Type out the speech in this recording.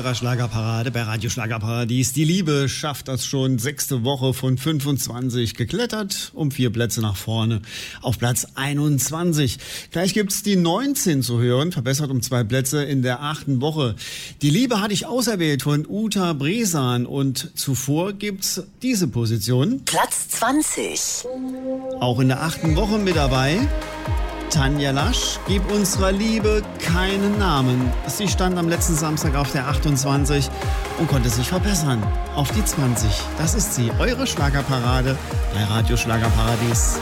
eurer Schlagerparade bei Radio Schlagerparadies. Die Liebe schafft das schon 6. Woche von 25 geklettert, um 4 Plätze nach vorne auf Platz 21. Gleich gibt's die 19 zu hören, verbessert um 2 Plätze in der 8. Woche. Die Liebe hatte ich auserwählt von Uta Bresan und zuvor gibt's diese Position. Platz 20. Auch in der 8. Woche mit dabei. Tanja Lasch, gib unserer Liebe keinen Namen. Sie stand am letzten Samstag auf der 28 und konnte sich verbessern auf die 20. Das ist sie, eure Schlagerparade bei Radio Schlagerparadies.